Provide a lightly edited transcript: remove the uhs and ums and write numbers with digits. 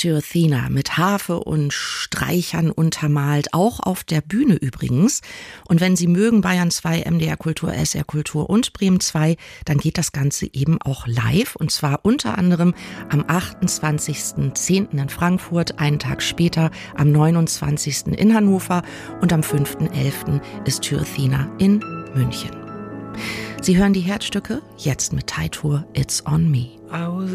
Thyrathena mit Harfe und Streichern untermalt, auch auf der Bühne übrigens. Und wenn Sie mögen, Bayern 2, MDR Kultur, SR Kultur und Bremen 2, dann geht das Ganze eben auch live. Und zwar unter anderem am 28.10. in Frankfurt, einen Tag später am 29. in Hannover und am 5.11. ist Thyrathena in München. Sie hören die Herzstücke jetzt mit Teitur It's on Me.